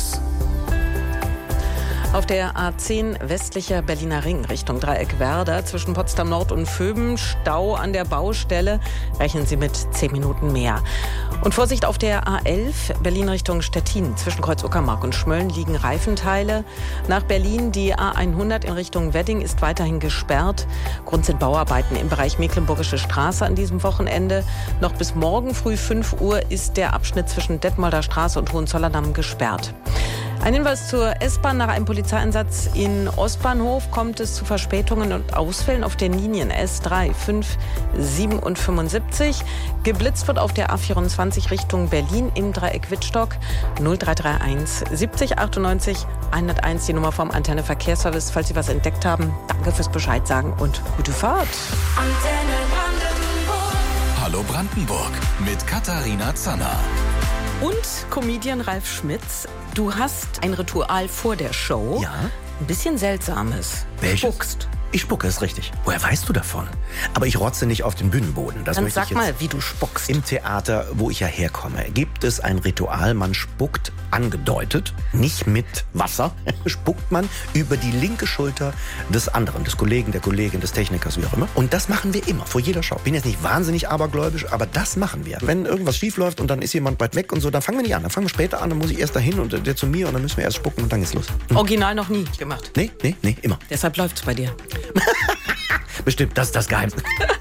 Tschüss. Auf der A10 westlicher Berliner Ring Richtung Dreieck Werder zwischen Potsdam Nord und Vöben Stau an der Baustelle. Rechnen Sie mit 10 Minuten mehr. Und Vorsicht auf der A11 Berlin Richtung Stettin. Zwischen Kreuz Uckermark und Schmölln liegen Reifenteile. Nach Berlin die A100 in Richtung Wedding ist weiterhin gesperrt. Grund sind Bauarbeiten im Bereich Mecklenburgische Straße an diesem Wochenende. Noch bis morgen früh 5 Uhr ist der Abschnitt zwischen Detmolder Straße und Hohenzollerndamm gesperrt. Ein Hinweis zur S-Bahn. Nach einem Polizeieinsatz in Ostbahnhof kommt es zu Verspätungen und Ausfällen auf den Linien S3, 5, 7 und 75. Geblitzt wird auf der A24 Richtung Berlin im Dreieck Wittstock. 0331 70 98 101, die Nummer vom Antenne Verkehrsservice. Falls Sie was entdeckt haben, danke fürs Bescheid sagen und gute Fahrt. Antenne Brandenburg. Hallo Brandenburg mit Katharina Zanner. Und Comedian Ralf Schmitz, du hast ein Ritual vor der Show. Ja? Ein bisschen seltsames. Welches? Spuckst. Ich spucke, ist richtig. Woher weißt du davon? Aber ich rotze nicht auf den Bühnenboden. Das Dann möchte ich sag jetzt. mal, wie du spuckst. Im Theater, wo ich ja herkomme, gibt es ein Ritual. Man spuckt angedeutet, nicht mit Wasser, spuckt man über die linke Schulter des anderen, des Kollegen, der Kollegin, des Technikers, wie auch immer. Und das machen wir immer, vor jeder Show. Bin jetzt nicht wahnsinnig abergläubisch, aber das machen wir. Wenn irgendwas schief läuft und dann ist jemand weit weg und so, dann fangen wir nicht an. Dann fangen wir später an, dann muss ich erst dahin und der zu mir und dann müssen wir erst spucken und dann geht's los. Original noch nie gemacht. Nee, immer. Deshalb läuft's bei dir. Bestimmt, das ist das Geheimnis.